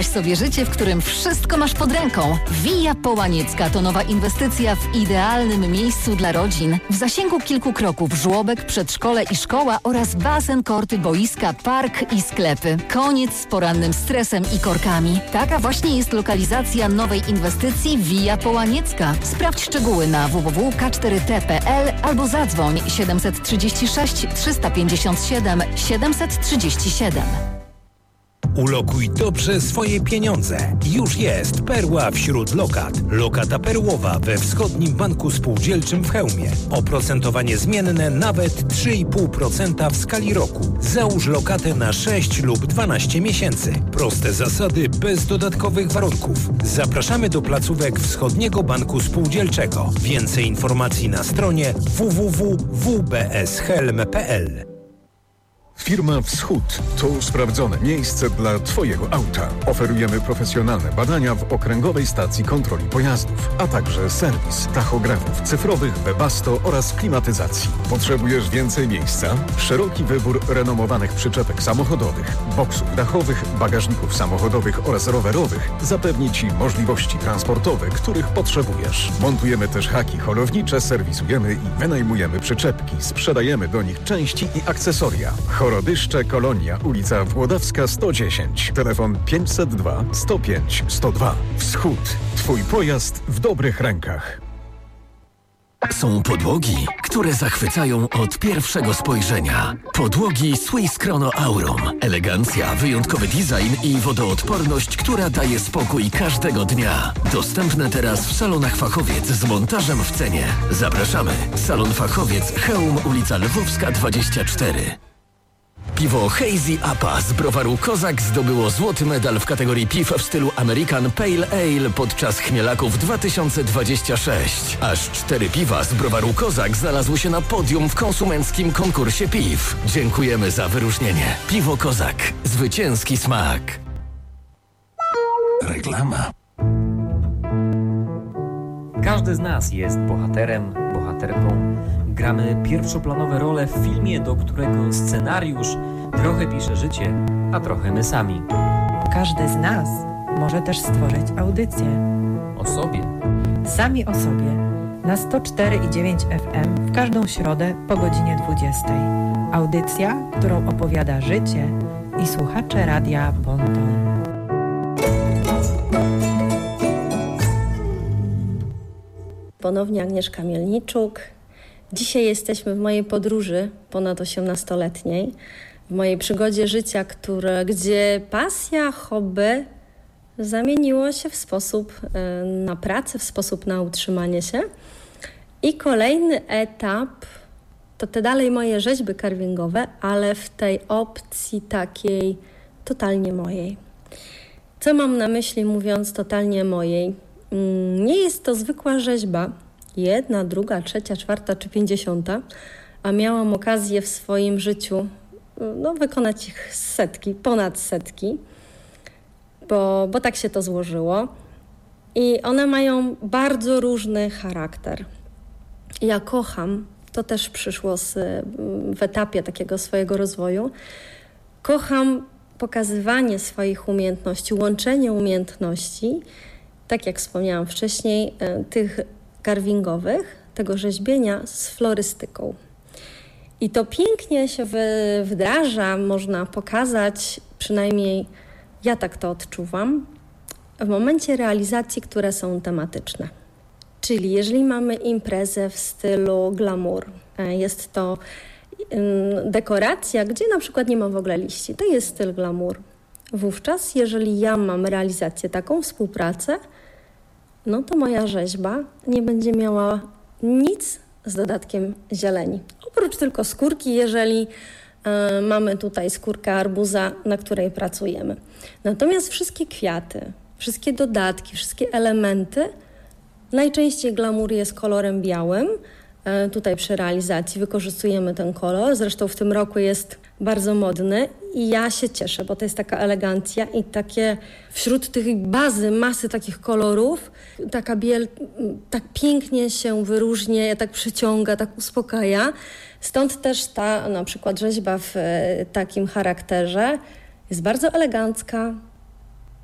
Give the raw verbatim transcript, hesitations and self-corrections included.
Wyobraź sobie życie, w którym wszystko masz pod ręką. Via Połaniecka to nowa inwestycja w idealnym miejscu dla rodzin. W zasięgu kilku kroków żłobek, przedszkole i szkoła oraz basen, korty, boiska, park i sklepy. Koniec z porannym stresem i korkami. Taka właśnie jest lokalizacja nowej inwestycji Via Połaniecka. Sprawdź szczegóły na w w w kropka k cztery t kropka p l albo zadzwoń siedem trzy sześć trzysta pięćdziesiąt siedem siedemset trzydzieści siedem. Ulokuj dobrze swoje pieniądze. Już jest perła wśród lokat. Lokata perłowa we Wschodnim Banku Spółdzielczym w Chełmie. Oprocentowanie zmienne nawet trzy i pół procent w skali roku. Załóż lokatę na sześć lub dwanaście miesięcy. Proste zasady bez dodatkowych warunków. Zapraszamy do placówek Wschodniego Banku Spółdzielczego. Więcej informacji na stronie w w w kropka w b s helm kropka p l. Firma Wschód to sprawdzone miejsce dla Twojego auta. Oferujemy profesjonalne badania w okręgowej stacji kontroli pojazdów, a także serwis tachografów cyfrowych, Webasto oraz klimatyzacji. Potrzebujesz więcej miejsca? Szeroki wybór renomowanych przyczepek samochodowych, boksów dachowych, bagażników samochodowych oraz rowerowych zapewni Ci możliwości transportowe, których potrzebujesz. Montujemy też haki holownicze, serwisujemy i wynajmujemy przyczepki, sprzedajemy do nich części i akcesoria. Chorodyszcze, Kolonia, ulica Włodawska sto dziesięć. Telefon pięćset dwa sto pięć sto dwa. Wschód. Twój pojazd w dobrych rękach. Są podłogi, które zachwycają od pierwszego spojrzenia. Podłogi Swiss Chrono Aurum. Elegancja, wyjątkowy design i wodoodporność, która daje spokój każdego dnia. Dostępne teraz w salonach Fachowiec z montażem w cenie. Zapraszamy. Salon Fachowiec, Chełm, ulica Lwowska dwadzieścia cztery. Piwo Hazy Apa z browaru Kozak zdobyło złoty medal w kategorii piw w stylu American Pale Ale podczas Chmielaków dwa tysiące dwadzieścia sześć. Aż cztery piwa z browaru Kozak znalazły się na podium w konsumenckim konkursie piw. Dziękujemy za wyróżnienie. Piwo Kozak. Zwycięski smak. Reklama. Każdy z nas jest bohaterem, bohaterką. Gramy pierwszoplanowe role w filmie, do którego scenariusz trochę pisze życie, a trochę my sami. Każdy z nas może też stworzyć audycję. O sobie. Sami o sobie. Na sto cztery i dziewięć F M w każdą środę po godzinie dwudziestej. Audycja, którą opowiada życie i słuchacze radia Bonton. Ponownie Agnieszka Mielniczuk. Dzisiaj jesteśmy w mojej podróży ponad osiemnastoletniej, w mojej przygodzie życia, które, gdzie pasja, hobby zamieniło się w sposób na pracę, w sposób na utrzymanie się. I kolejny etap to te dalej moje rzeźby carvingowe, ale w tej opcji takiej totalnie mojej. Co mam na myśli, mówiąc totalnie mojej? Nie jest to zwykła rzeźba, jedna, druga, trzecia, czwarta czy pięćdziesiąta, a miałam okazję w swoim życiu no, wykonać ich setki, ponad setki, bo, bo tak się to złożyło. I one mają bardzo różny charakter. Ja kocham, to też przyszło z, w etapie takiego swojego rozwoju, kocham pokazywanie swoich umiejętności, łączenie umiejętności, tak jak wspomniałam wcześniej, tych carvingowych, tego rzeźbienia z florystyką. I to pięknie się wdraża, można pokazać, przynajmniej ja tak to odczuwam, w momencie realizacji, które są tematyczne. Czyli jeżeli mamy imprezę w stylu glamour, jest to dekoracja, gdzie na przykład nie ma w ogóle liści, to jest styl glamour. Wówczas, jeżeli ja mam realizację taką, współpracę, no to moja rzeźba nie będzie miała nic z dodatkiem zieleni. Oprócz tylko skórki, jeżeli y, mamy tutaj skórkę arbuza, na której pracujemy. Natomiast wszystkie kwiaty, wszystkie dodatki, wszystkie elementy, najczęściej glamour jest kolorem białym. Y, tutaj przy realizacji wykorzystujemy ten kolor. Zresztą w tym roku jest bardzo modny i ja się cieszę, bo to jest taka elegancja i takie wśród tych bazy, masy takich kolorów, taka biel tak pięknie się wyróżnia, tak przyciąga, tak uspokaja. Stąd też ta na przykład rzeźba w takim charakterze jest bardzo elegancka,